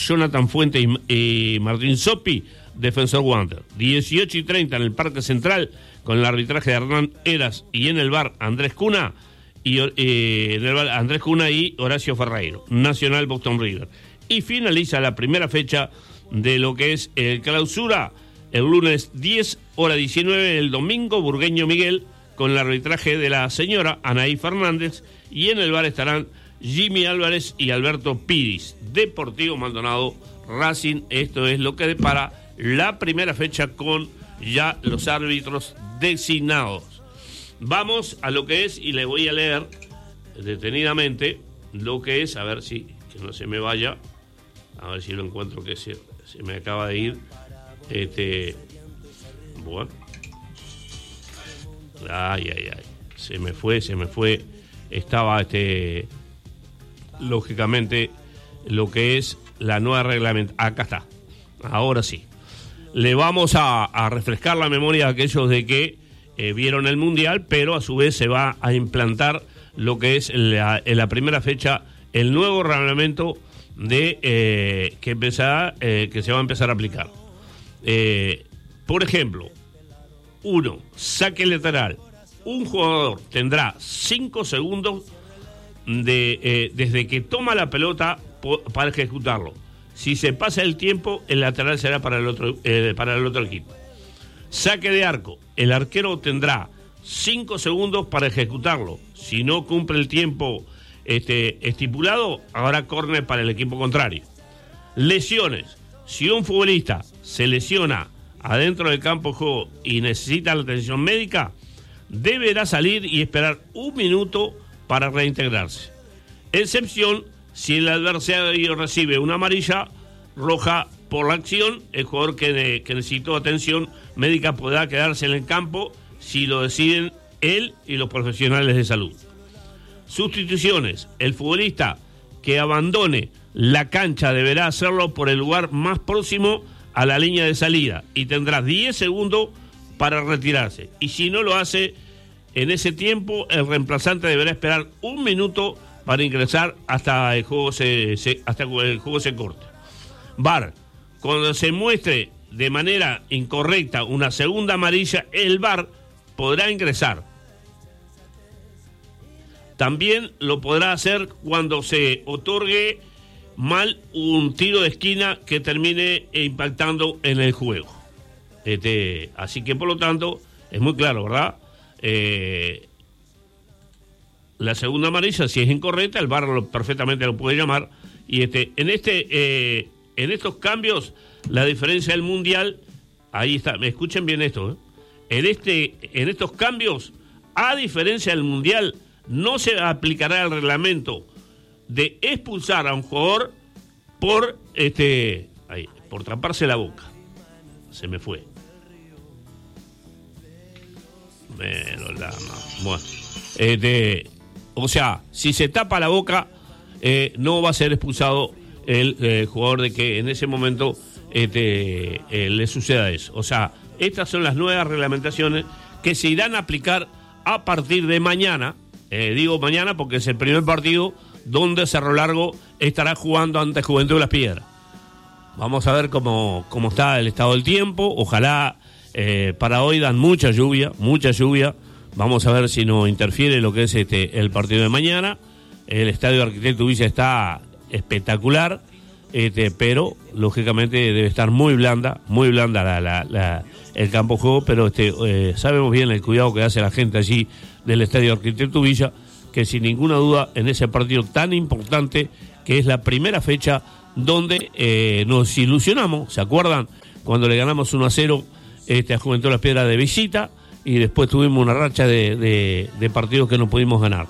Jonathan Fuente y Martín Sopi, Defensor Wander. 18:30 en el Parque Central, con el arbitraje de Hernán Heras, y en el VAR Andrés Cuna y Horacio Ferreiro, Nacional Boston River. Y finaliza la primera fecha de lo que es el clausura el lunes 10, hora 19, el domingo Burgueño Miguel, con el arbitraje de la señora Anaí Fernández, y en el VAR estarán Jimmy Álvarez y Alberto Piris. Deportivo Maldonado, Racing. Esto es lo que depara la primera fecha con ya los árbitros designados. Vamos a lo que es, y le voy a leer detenidamente lo que es, a ver si, que no se me vaya, a ver si lo encuentro, que se me acaba de ir. Bueno. Ay. Se me fue. Estaba, lógicamente, lo que es la nueva reglamento. Acá está. Ahora sí. Le vamos a refrescar la memoria a aquellos de que vieron el Mundial, pero a su vez se va a implantar lo que es en la primera fecha el nuevo reglamento que se va a empezar a aplicar. Por ejemplo, 1, saque lateral. Un jugador tendrá 5 segundos desde que toma la pelota para ejecutarlo. Si se pasa el tiempo, el lateral será para el otro equipo. Saque de arco. El arquero tendrá 5 segundos para ejecutarlo. Si no cumple el tiempo estipulado, habrá córner para el equipo contrario. Lesiones. Si un futbolista se lesiona adentro del campo de juego y necesita la atención médica, deberá salir y esperar 1 minuto para reintegrarse. Excepción si el adversario recibe una amarilla roja por la acción. El jugador que necesitó atención médica podrá quedarse en el campo si lo deciden él y los profesionales de salud. Sustituciones. El futbolista que abandone la cancha deberá hacerlo por el lugar más próximo a la línea de salida y tendrá 10 segundos para retirarse. Y si no lo hace en ese tiempo, el reemplazante deberá esperar 1 minuto para ingresar hasta el juego se corte. VAR. Cuando se muestre de manera incorrecta una segunda amarilla, el VAR podrá ingresar. También lo podrá hacer cuando se otorgue mal un tiro de esquina que termine impactando en el juego. Así que, por lo tanto, es muy claro, ¿verdad? La segunda amarilla, si es incorrecta, el VAR perfectamente lo puede llamar. Y en estos cambios, la diferencia del Mundial, ahí está, escuchen bien esto, en estos cambios, a diferencia del Mundial, no se aplicará el reglamento de expulsar a un jugador por taparse la boca. Se me fue. Bueno, o sea, si se tapa la boca, no va a ser expulsado el jugador de que en ese momento le suceda eso. O sea, estas son las nuevas reglamentaciones que se irán a aplicar a partir de mañana. Digo mañana porque es el primer partido donde Cerro Largo estará jugando ante Juventud de las Piedras. Vamos a ver cómo está el estado del tiempo. Ojalá para hoy dan mucha lluvia. Vamos a ver si no interfiere lo que es el partido de mañana. El estadio Arquitecto Villa está espectacular, pero lógicamente debe estar muy blanda el campo de juego, pero sabemos bien el cuidado que hace la gente allí del estadio Arquitecto Villa, que sin ninguna duda en ese partido tan importante que es la primera fecha donde nos ilusionamos. ¿Se acuerdan? Cuando le ganamos 1-0 a Juventud de las Piedras de visita, y después tuvimos una racha de partidos que no pudimos ganar.